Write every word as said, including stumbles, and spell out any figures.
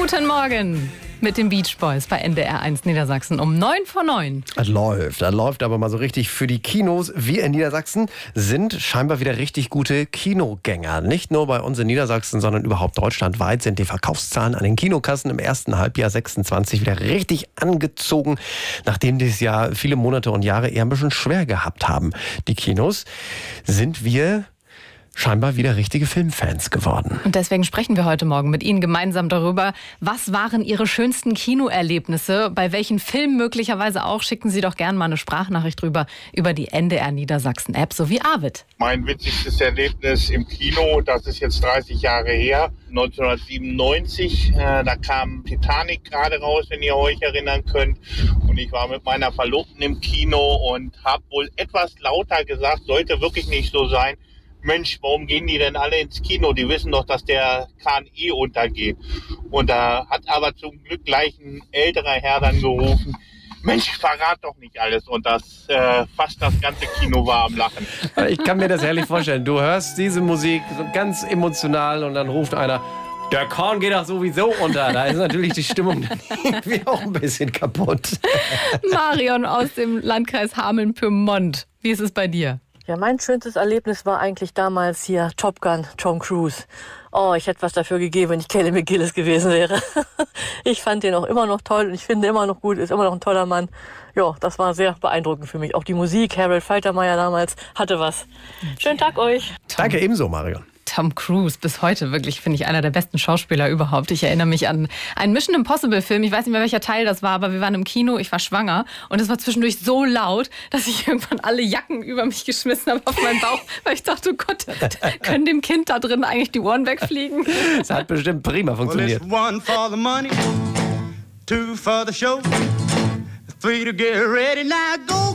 Guten Morgen mit den Beach Boys bei N D R eins Niedersachsen um neun vor neun. Das läuft, das läuft aber mal so richtig für die Kinos. Wir in Niedersachsen sind scheinbar wieder richtig gute Kinogänger. Nicht nur bei uns in Niedersachsen, sondern überhaupt deutschlandweit sind die Verkaufszahlen an den Kinokassen im ersten Halbjahr sechsundzwanzig wieder richtig angezogen, nachdem dieses Jahr viele Monate und Jahre eher ein bisschen schwer gehabt haben. Die Kinos sind wir scheinbar wieder richtige Filmfans geworden. Und deswegen sprechen wir heute Morgen mit Ihnen gemeinsam darüber, was waren Ihre schönsten Kinoerlebnisse, bei welchen Filmen möglicherweise auch. Schicken Sie doch gerne mal eine Sprachnachricht drüber über die N D R Niedersachsen App, so wie Arvid. Mein witzigstes Erlebnis im Kino, das ist jetzt dreißig Jahre her, neunzehnhundertsiebenundneunzig, äh, da kam Titanic gerade raus, wenn ihr euch erinnern könnt. Und ich war mit meiner Verlobten im Kino und habe wohl etwas lauter gesagt, sollte wirklich nicht so sein: Mensch, warum gehen die denn alle ins Kino? Die wissen doch, dass der Kahn eh untergeht. Und da hat aber zum Glück gleich ein älterer Herr dann gerufen: Mensch, verrat doch nicht alles. Und das äh, fast das ganze Kino war am Lachen. Ich kann mir das herrlich vorstellen. Du hörst diese Musik so ganz emotional und dann ruft einer: Der Kahn geht doch sowieso unter. Da ist natürlich die Stimmung dann irgendwie auch ein bisschen kaputt. Marion aus dem Landkreis Hameln-Pyrmont. Wie ist es bei dir? Ja, mein schönstes Erlebnis war eigentlich damals hier Top Gun, Tom Cruise. Oh, ich hätte was dafür gegeben, wenn ich Kelly McGillis gewesen wäre. Ich fand den auch immer noch toll und ich finde immer noch gut, ist immer noch ein toller Mann. Ja, das war sehr beeindruckend für mich. Auch die Musik, Harold Faltermeyer damals, hatte was. Schönen Tag euch. Danke, ebenso, Marion. Tom Cruise, bis heute wirklich, finde ich, einer der besten Schauspieler überhaupt. Ich erinnere mich an einen Mission Impossible Film. Ich weiß nicht mehr, welcher Teil das war, aber wir waren im Kino, ich war schwanger und es war zwischendurch so laut, dass ich irgendwann alle Jacken über mich geschmissen habe auf meinen Bauch, weil ich dachte, oh Gott, können dem Kind da drin eigentlich die Ohren wegfliegen? Das hat bestimmt prima funktioniert. Well, it's one for the money, two for the show, three to get ready, now go.